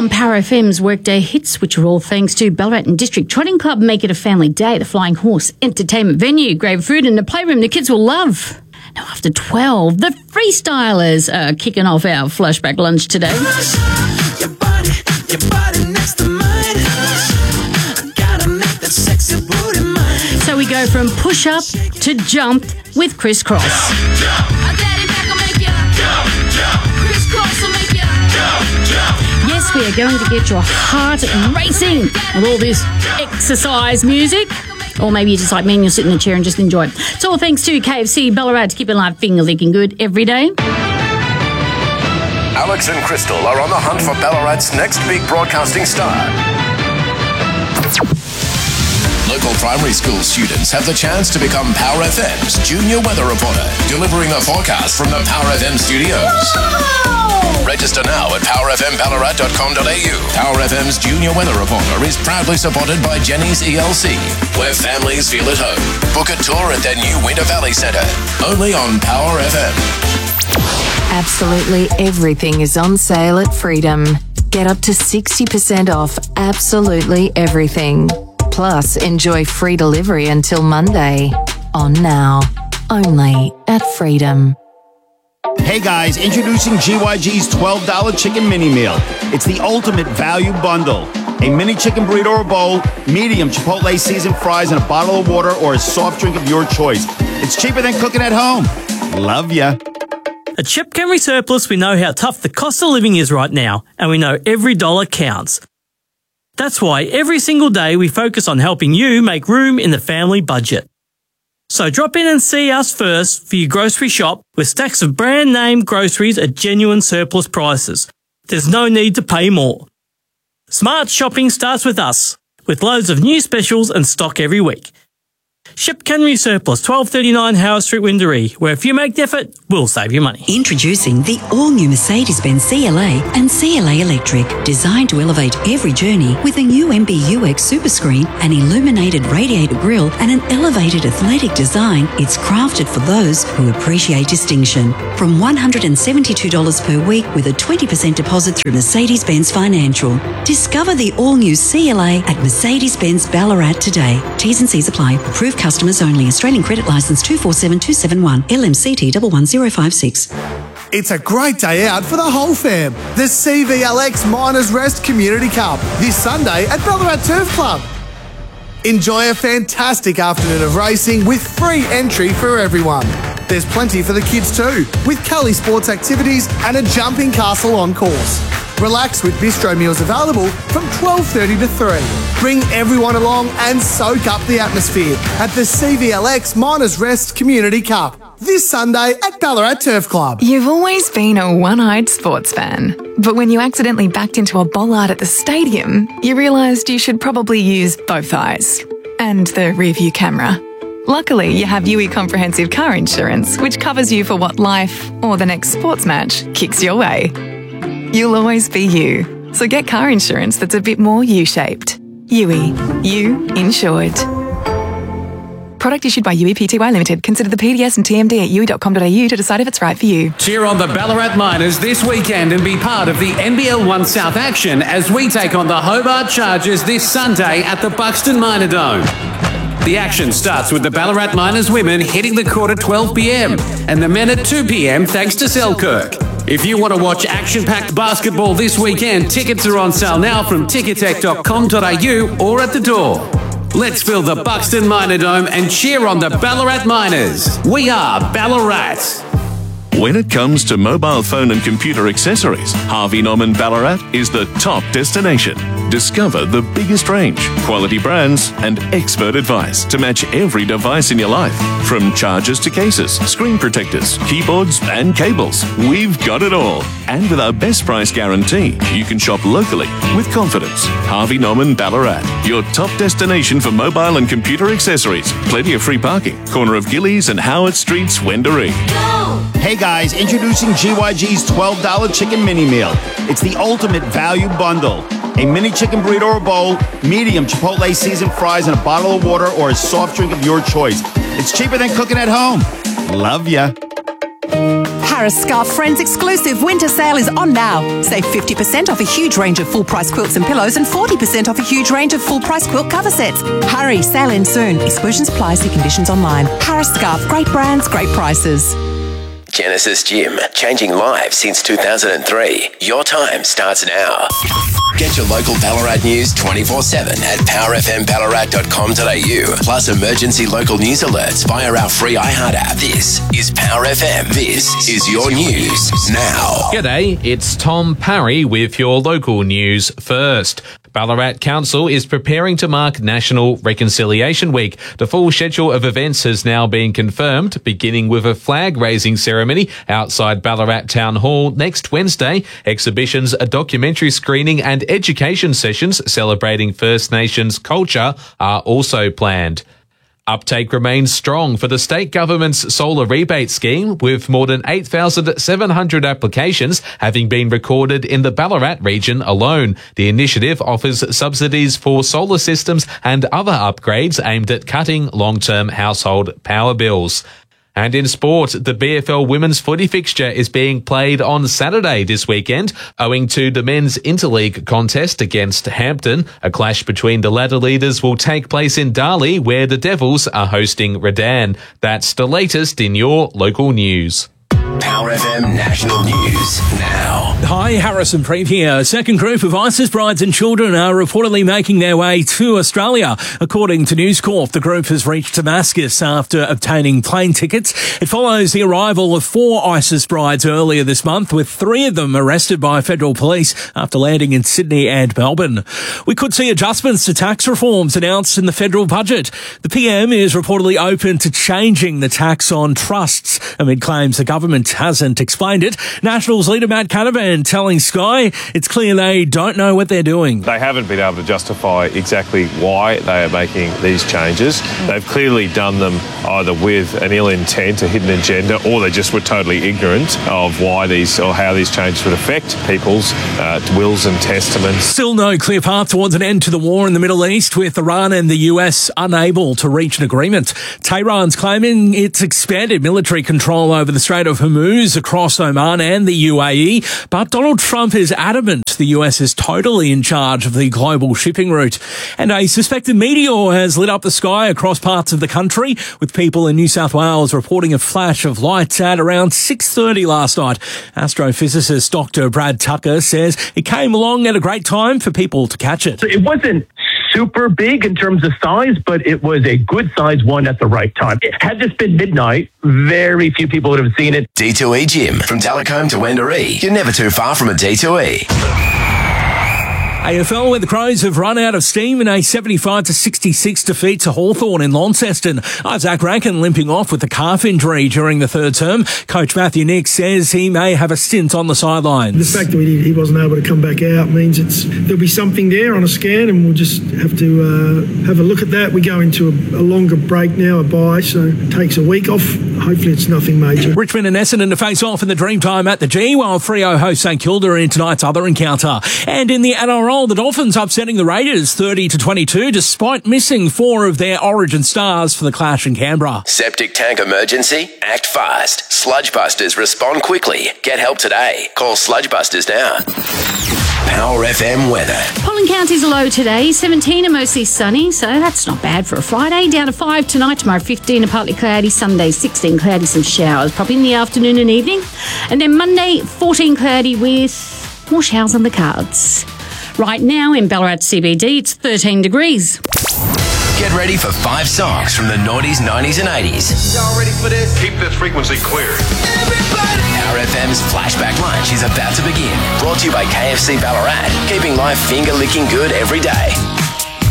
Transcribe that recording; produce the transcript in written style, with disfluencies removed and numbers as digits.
on Power FM's Workday Hits, which are all thanks to Ballarat and District Trotting Club. Make it a family day. The Flying Horse entertainment venue, great food and a playroom the kids will love. Now, after 12, the Freestylers are kicking off our flashback lunch today. Your body next to mine. Gotta make that sexy booty mine. So we go from push-up to jump with crisscross. Yes, we are going to get your heart racing with all this exercise music. Or maybe you're just like me and you'll sit in the chair and just enjoy it. It's all thanks to KFC Ballarat to keep your life finger-licking good every day. Alex and Crystal are on the hunt for Ballarat's next big broadcasting star. Local primary school students have the chance to become Power FM's junior weather reporter, delivering the forecast from the Power FM studios. Whoa! Register now at powerfmballarat.com.au. Power FM's junior weather reporter is proudly supported by Jenny's ELC, where families feel at home. Book a tour at their new Winter Valley Centre, only on Power FM. Absolutely everything is on sale at Freedom. Get up to 60% off absolutely everything. Plus, enjoy free delivery until Monday. On now. Only at Freedom. Hey guys, introducing GYG's $12 chicken mini meal. It's the ultimate value bundle. A mini chicken burrito or bowl, medium Chipotle seasoned fries, and a bottle of water or a soft drink of your choice. It's cheaper than cooking at home. Love ya. At Shep Camry Surplus, we know how tough the cost of living is right now, and we know every dollar counts. That's why every single day we focus on helping you make room in the family budget. So drop in and see us first for your grocery shop with stacks of brand name groceries at genuine surplus prices. There's no need to pay more. Smart shopping starts with us, with loads of new specials and stock every week. Shep Camry Surplus, 1239 Howard Street, Windaree, where if you make the effort, we'll save you money. Introducing the all-new Mercedes-Benz CLA and CLA Electric, designed to elevate every journey with a new MBUX Super Screen, an illuminated radiator grille and an elevated athletic design. It's crafted for those who appreciate distinction. From $172 per week with a 20% deposit through Mercedes-Benz Financial. Discover the all-new CLA at Mercedes-Benz Ballarat today. T's and C's apply. Approved customers only. Australian credit licence 247271. LMCT 11056. It's a great day out for the whole fam. The CVLX Miners Rest Community Cup this Sunday at Ballarat Turf Club. Enjoy a fantastic afternoon of racing with free entry for everyone. There's plenty for the kids too, with Cully sports activities and a jumping castle on course. Relax with bistro meals available from 12:30 to 3. Bring everyone along and soak up the atmosphere at the CVLX Miners Rest Community Cup this Sunday at Ballarat Turf Club. You've always been a one-eyed sports fan, but when you accidentally backed into a bollard at the stadium, you realised you should probably use both eyes and the rear-view camera. Luckily, you have UE Comprehensive Car Insurance, which covers you for what life or the next sports match kicks your way. You'll always be you, so get car insurance that's a bit more U-shaped. UE. You insured. Product issued by UE Pty Limited. Consider the PDS and TMD at UE.com.au to decide if it's right for you. Cheer on the Ballarat Miners this weekend and be part of the NBL 1 South action as we take on the Hobart Chargers this Sunday at the Buxton Miner Dome. The action starts with the Ballarat Miners women hitting the court at 12 p.m. and the men at 2 p.m. thanks to Selkirk. If you want to watch action-packed basketball this weekend, tickets are on sale now from ticketek.com.au or at the door. Let's fill the Buxton Miner Dome and cheer on the Ballarat Miners. We are Ballarat. When it comes to mobile phone and computer accessories, Harvey Norman Ballarat is the top destination. Discover the biggest range, quality brands, and expert advice to match every device in your life. From chargers to cases, screen protectors, keyboards, and cables, we've got it all. And with our best price guarantee, you can shop locally with confidence. Harvey Norman Ballarat, your top destination for mobile and computer accessories. Plenty of free parking. Corner of Gillies and Howard Streets, Wendouree. Hey guys, introducing GYG's $12 chicken mini meal. It's the ultimate value bundle. A mini chicken burrito or bowl, medium Chipotle seasoned fries, and a bottle of water or a soft drink of your choice. It's cheaper than cooking at home. Love ya. Harris Scarf Friends exclusive winter sale is on now. Save 50% off a huge range of full-price quilts and pillows and 40% off a huge range of full-price quilt cover sets. Hurry, sale ends soon. Exclusions apply, see conditions online. Harris Scarf, great brands, great prices. Genesis Gym, changing lives since 2003. Your time starts now. Get your local Ballarat news 24/7 at powerfmballarat.com.au. Plus emergency local news alerts via our free iHeart app. This is Power FM. This is your news now. G'day, it's Tom Parry with your local news first. Ballarat Council is preparing to mark National Reconciliation Week. The full schedule of events has now been confirmed, beginning with a flag-raising ceremony outside Ballarat Town Hall next Wednesday. Exhibitions, a documentary screening and education sessions celebrating First Nations culture are also planned. Uptake remains strong for the state government's solar rebate scheme, with more than 8,700 applications having been recorded in the Ballarat region alone. The initiative offers subsidies for solar systems and other upgrades aimed at cutting long-term household power bills. And in sport, the BFL women's footy fixture is being played on Saturday this weekend, owing to the men's interleague contest against Hampton. A clash between the ladder leaders will take place in Darley, where the Devils are hosting Redan. That's the latest in your local news. Power FM National News now. Hi, Harrison Preet here. A second group of ISIS brides and children are reportedly making their way to Australia. According to News Corp, the group has reached Damascus after obtaining plane tickets. It follows the arrival of 4 ISIS brides earlier this month, with 3 of them arrested by federal police after landing in Sydney and Melbourne. We could see adjustments to tax reforms announced in the federal budget. The PM is reportedly open to changing the tax on trusts amid claims the government hasn't explained it. Nationals leader Matt Canavan telling Sky it's clear they don't know what they're doing. They haven't been able to justify exactly why they are making these changes. They've clearly done them either with an ill intent, a hidden agenda, or they just were totally ignorant of why these or how these changes would affect people's wills and testaments. Still no clear path towards an end to the war in the Middle East, with Iran and the US unable to reach an agreement. Tehran's claiming it's expanded military control over the Strait of Hormuz across Oman and the UAE, but Donald Trump is adamant the US is totally in charge of the global shipping route. And a suspected meteor has lit up the sky across parts of the country, with people in New South Wales reporting a flash of light at around 6:30 last night. Astrophysicist Dr. Brad Tucker says it came along at a great time for people to catch it. It wasn't super big in terms of size, but it was a good size one at the right time. Had this been midnight, very few people would have seen it. D2E Gym, from Talcombe to Wendouree. You're never too far from a D2E. AFL, where the Crows have run out of steam in a 75-66 defeat to Hawthorn in Launceston. Isaac Rankin limping off with a calf injury during the third term. Coach Matthew Nick says he may have a stint on the sidelines. The fact that he wasn't able to come back out means there'll be something there on a scan, and we'll just have to have a look at that. We go into a longer break now, a bye, so it takes a week off. Hopefully it's nothing major. Richmond and Essendon to face off in the Dreamtime at the G, while Freo host St Kilda in tonight's other encounter. And in the NRL, the Dolphins upsetting the Raiders 30-22, despite missing 4 of their origin stars for the clash in Canberra. Septic tank emergency? Act fast. Sludgebusters respond quickly. Get help today. Call Sludgebusters now. Power FM weather. Pollen count is low today, 17 and mostly sunny, so that's not bad for a Friday. Down to 5 tonight, tomorrow 15 and partly cloudy, Sunday 16 cloudy, some showers, probably in the afternoon and evening. And then Monday 14 cloudy with more showers on the cards. Right now in Ballarat CBD, it's 13 degrees. Get ready for 5 songs from the noughties, 90s and 80s. Y'all ready for this? Keep this frequency clear. Power FM's Flashback Lunch is about to begin. Brought to you by KFC Ballarat. Keeping life finger-licking good every day.